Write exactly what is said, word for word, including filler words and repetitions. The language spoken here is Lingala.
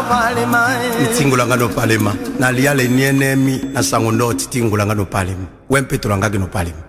palema Tingulanga no palema na liale nienemi na sango ndoti tingulanga no palema wempe tulangage no palema